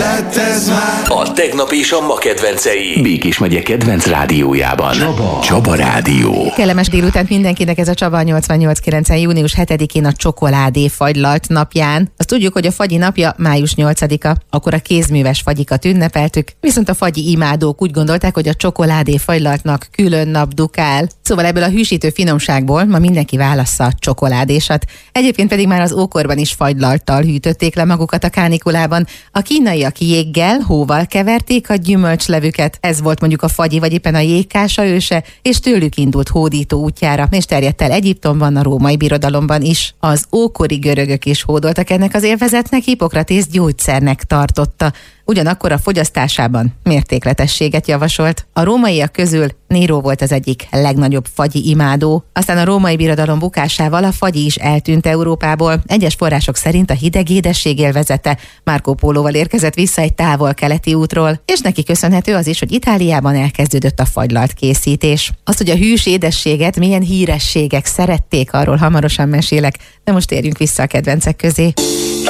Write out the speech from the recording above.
lett ez már? A tegnap és a ma kedvencei. Békés megye kedvenc rádiójában. Csaba Rádió. Kellemes délutánt mindenkinek, ez a Csaba 88.9. június 7-én a csokoládé fagylalt napján. Azt tudjuk, hogy a fagyi napja május 8-a, akkor a kézműves fagyikat ünnepeltük, viszont a fagyi imádók úgy gondolták, hogy a csokoládé fagylaltnak külön nap dukál. Szóval ebből a hűsítő finomságból ma mindenki válassza a csokoládésat. Egyébként pedig már az ókorban is fagylalttal hűtötték le magukat a kánikulában. A kínaiak jéggel, hóval keverték a gyümölcslevüket. Ez volt mondjuk a fagyi vagy éppen a jégkása őse, és tőlük indult hódító útjára, és terjedt el Egyiptomban, a római birodalomban is. Az ókori görögök is hódoltak ennek az élvezetnek, Hippokratész gyógyszernek tartotta. Ugyanakkor a fogyasztásában mértékletességet javasolt. A rómaiak közül Néró volt az egyik legnagyobb fagyi imádó. Aztán a római birodalom bukásával a fagyi is eltűnt Európából. Egyes források szerint a hideg édesség élvezete Marco Pólóval érkezett vissza egy távol-keleti útról, és neki köszönhető az is, hogy Itáliában elkezdődött a fagylalt készítés. Azt, hogy a hűs édességet milyen hírességek szerették, arról hamarosan mesélek, de most térjünk vissza a kedvencek közé.